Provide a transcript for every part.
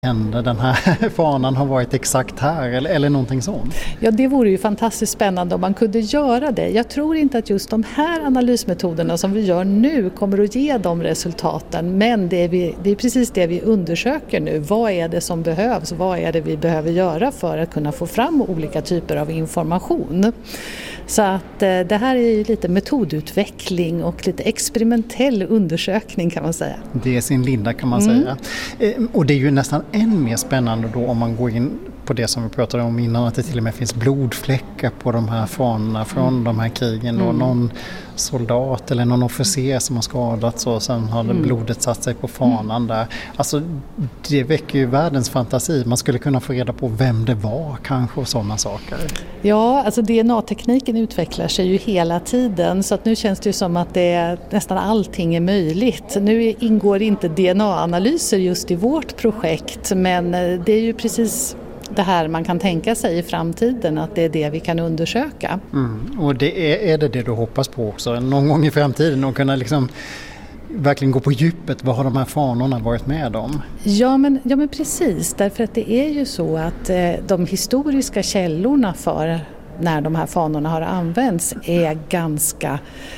händer, den här fanan har varit exakt här eller någonting sånt? Ja, det vore ju fantastiskt spännande om man kunde göra det. Jag tror inte att just de här analysmetoderna som vi gör nu kommer att ge de resultaten, men det är precis det vi undersöker nu. Vad är det som behövs? Vad är det vi behöver göra för att kunna få fram olika typer av information? Så att det här är ju lite metodutveckling och lite experimentell undersökning kan man säga. Det är sin linda kan man säga. Och det är ju nästan än mer spännande då om man går in på det som vi pratade om innan, att det till och med finns blodfläckar på de här fanorna från de här krigen. Och någon soldat eller någon officer som har skadats och sen har blodet satt sig på fanan där. Alltså det väcker ju världens fantasi. Man skulle kunna få reda på vem det var kanske och sådana saker. Ja, alltså DNA-tekniken utvecklar sig ju hela tiden, så att nu känns det ju som att nästan allting är möjligt. Nu ingår inte DNA-analyser just i vårt projekt, men det är ju precis det här man kan tänka sig i framtiden, att det är det vi kan undersöka. Och är det du hoppas på också någon gång i framtiden, och kunna liksom verkligen gå på djupet? Vad har de här fanorna varit med om? Ja men precis, därför att det är ju så att de historiska källorna för när de här fanorna har använts är ganska,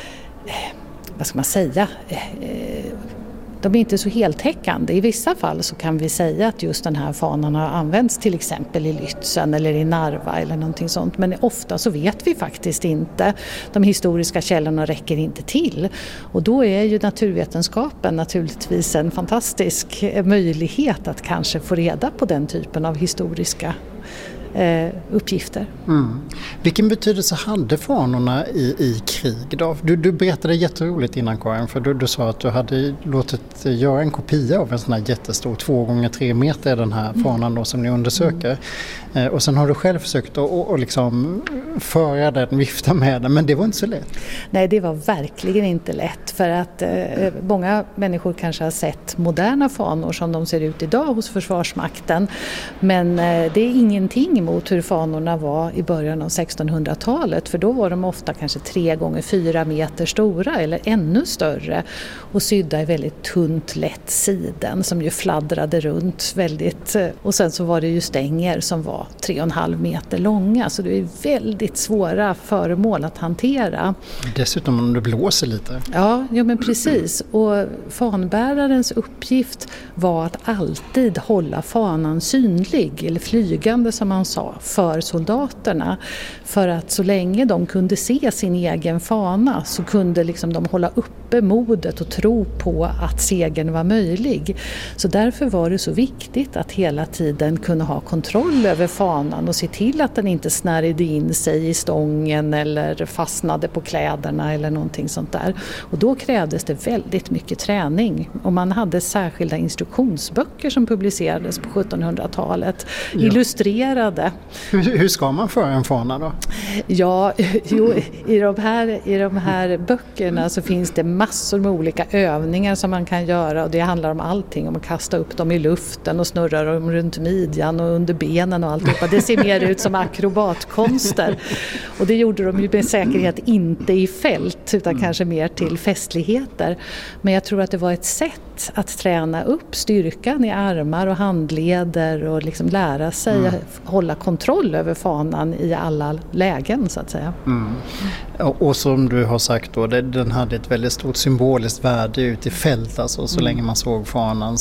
vad ska man säga, de är inte så heltäckande. I vissa fall så kan vi säga att just den här fanan har använts till exempel i Lützen eller i Narva eller någonting sånt. Men ofta så vet vi faktiskt inte. De historiska källorna räcker inte till. Och då är ju naturvetenskapen naturligtvis en fantastisk möjlighet att kanske få reda på den typen av historiska uppgifter. Vilken betydelse hade fanorna i krig då? Du berättade jätteroligt innan, Karin, för du sa att du hade låtit göra en kopia av en sån här jättestor 2x3 meter, den här fanan då, som ni undersöker. Och sen har du själv försökt att liksom föra den, vifta med den, men det var inte så lätt. Nej, det var verkligen inte lätt, för att många människor kanske har sett moderna fanor som de ser ut idag hos Försvarsmakten, men det är ingenting mot hur fanorna var i början av 1600-talet, för då var de ofta kanske 3x4 meter stora eller ännu större och sydda i väldigt tunt lätt siden som ju fladdrade runt väldigt, och sen så var det ju stänger som var 3,5 meter långa, så det är väldigt svåra föremål att hantera. Dessutom om det blåser lite. Ja, men precis, och fanbärarens uppgift var att alltid hålla fanan synlig eller flygande som man sa för soldaterna, för att så länge de kunde se sin egen fana så kunde liksom de hålla uppe modet och tro på att segern var möjlig. Så därför var det så viktigt att hela tiden kunna ha kontroll över fanan och se till att den inte snärjde in sig i stången eller fastnade på kläderna eller någonting sånt där. Och då krävdes det väldigt mycket träning, och man hade särskilda instruktionsböcker som publicerades på 1700-talet, illustrerade. Hur ska man föra en fana då? Ja, i de här böckerna så finns det massor med olika övningar som man kan göra, och det handlar om allting, om att kasta upp dem i luften och snurra dem runt midjan och under benen och alltihopa. Det ser mer ut som akrobatkonster, och det gjorde de ju med säkerhet inte i fält utan kanske mer till festligheter. Men jag tror att det var ett sätt att träna upp styrkan i armar och handleder och liksom lära sig hålla kontroll över fanan i alla lägen så att säga. Och som du har sagt då, den hade ett väldigt stort symboliskt värde ut i fält, alltså så länge man såg fanan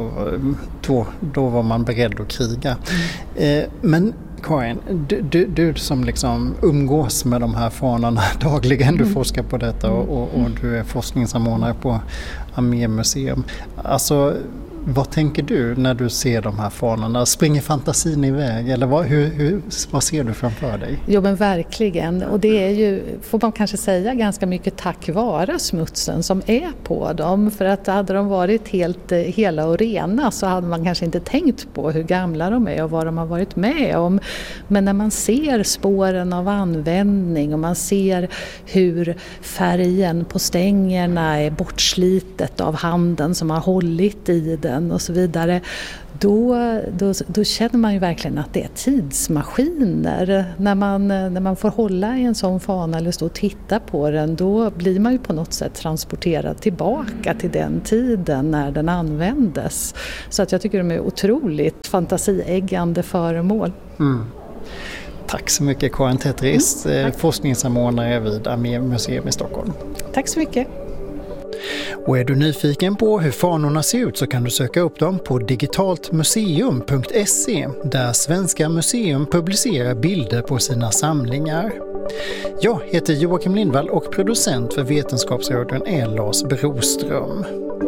då var man beredd att kriga. Men Karin, du som liksom umgås med de här fanorna dagligen, du forskar på detta och du är forskningssamordnare på Armémuseum. Alltså, vad tänker du när du ser de här fanorna? Springer fantasin iväg? Eller vad ser du framför dig? Jo, men verkligen. Och det är ju, får man kanske säga, ganska mycket tack vare smutsen som är på dem. För att hade de varit helt hela och rena så hade man kanske inte tänkt på hur gamla de är och vad de har varit med om. Men när man ser spåren av användning och man ser hur färgen på stängerna är bortslitet av handen som har hållit i den och så vidare, då känner man ju verkligen att det är tidsmaskiner. När man får hålla i en sån fana eller stå och titta på den, då blir man ju på något sätt transporterad tillbaka till den tiden när den användes. Så att jag tycker de är otroligt fantasieggande föremål. Mm. Tack så mycket Karin Tetris, forskningssamordnare vid Armémuseum i Stockholm. Tack så mycket. Och är du nyfiken på hur fanorna ser ut så kan du söka upp dem på digitaltmuseum.se där Svenska museum publicerar bilder på sina samlingar. Jag heter Joakim Lindvall och producent för Vetenskapsradion är Lars Broström.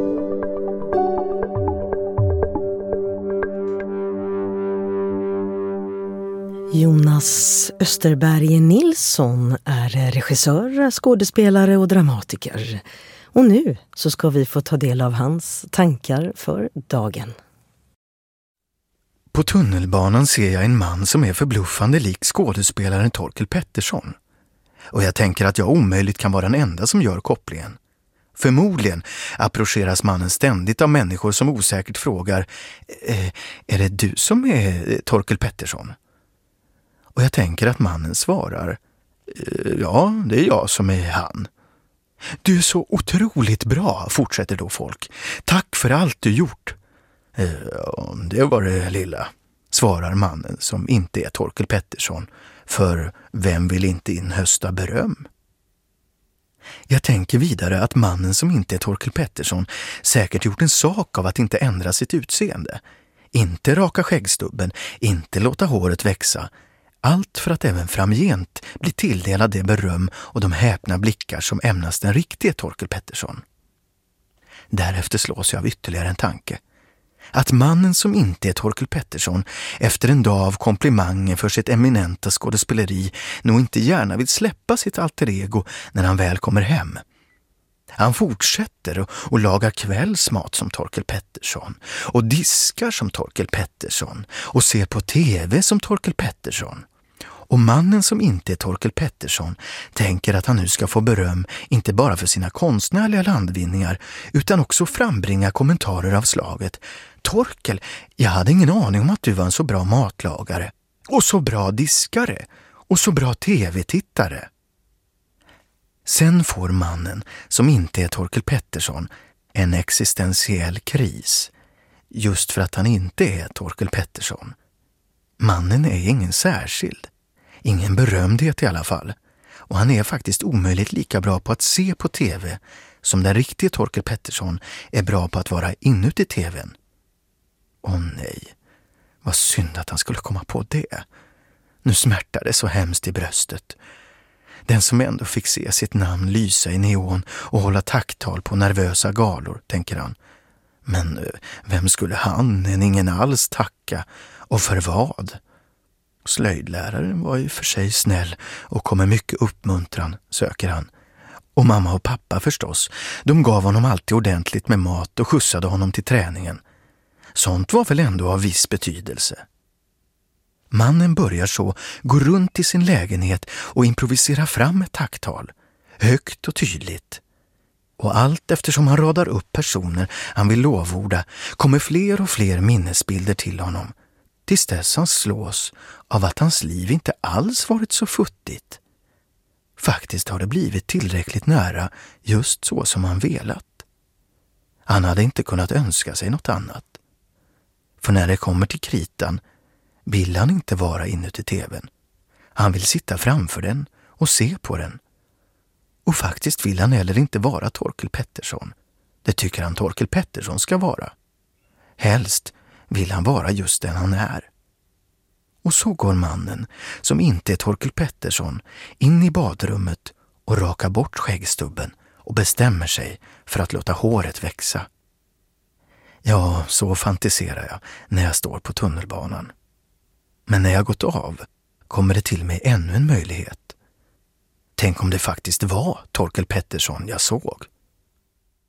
Jonas Österberg Nilsson är regissör, skådespelare och dramatiker. Och nu så ska vi få ta del av hans tankar för dagen. På tunnelbanan ser jag en man som är förbluffande lik skådespelaren Torkel Pettersson. Och jag tänker att jag omöjligt kan vara den enda som gör kopplingen. Förmodligen approcheras mannen ständigt av människor som osäkert frågar är det du som är Torkel Pettersson? Och jag tänker att mannen svarar ja, det är jag som är han. Du är så otroligt bra, fortsätter då folk. Tack för allt du gjort. Det var det lilla, svarar mannen som inte är Torkel Pettersson. För vem vill inte inhösta beröm? Jag tänker vidare att mannen som inte är Torkel Pettersson säkert gjort en sak av att inte ändra sitt utseende. Inte raka skäggstubben, inte låta håret växa. Allt för att även framgent bli tilldelad det beröm och de häpna blickar som ämnas den riktiga Torkel Pettersson. Därefter slås jag av ytterligare en tanke. Att mannen som inte är Torkel Pettersson efter en dag av komplimanger för sitt eminenta skådespeleri nog inte gärna vill släppa sitt alter ego när han väl kommer hem. Han fortsätter och lagar kvällsmat som Torkel Pettersson och diskar som Torkel Pettersson och ser på tv som Torkel Pettersson. Och mannen som inte är Torkel Pettersson tänker att han nu ska få beröm inte bara för sina konstnärliga landvinningar utan också frambringa kommentarer av slaget: Torkel, jag hade ingen aning om att du var en så bra matlagare och så bra diskare och så bra tv-tittare. Sen får mannen som inte är Torkel Pettersson en existentiell kris just för att han inte är Torkel Pettersson. Mannen är ingen särskild. Ingen berömdhet i alla fall. Och han är faktiskt omöjligt lika bra på att se på tv som den riktiga Torkel Pettersson är bra på att vara inuti tvn. Åh nej, vad synd att han skulle komma på det. Nu smärtar det så hemskt i bröstet. Den som ändå fick se sitt namn lysa i neon och hålla tacktal på nervösa galor, tänker han. Men vem skulle han än ingen alls tacka och för vad? Slöjdläraren var ju för sig snäll och kom med mycket uppmuntran, söker han. Och mamma och pappa förstås, de gav honom alltid ordentligt med mat och skjutsade honom till träningen. Sånt var väl ändå av viss betydelse. Mannen börjar så gå runt i sin lägenhet och improvisera fram ett tacktal, högt och tydligt. Och allt eftersom han radar upp personer han vill lovorda kommer fler och fler minnesbilder till honom, tills dess han slås av att hans liv inte alls varit så futtigt. Faktiskt har det blivit tillräckligt nära just så som han velat. Han hade inte kunnat önska sig något annat. För när det kommer till kritan vill han inte vara inuti tvn. Han vill sitta framför den och se på den. Och faktiskt vill han heller inte vara Torkel Pettersson. Det tycker han Torkel Pettersson ska vara. Helst vill han vara just den han är. Och så går mannen, som inte är Torkel Pettersson, in i badrummet och rakar bort skäggstubben och bestämmer sig för att låta håret växa. Ja, så fantiserar jag när jag står på tunnelbanan. Men när jag gått av kommer det till mig ännu en möjlighet. Tänk om det faktiskt var Torkel Pettersson jag såg.